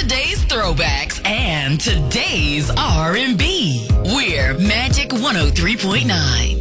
yesterday's throwbacks and today's R&B. We're Magic 103.9.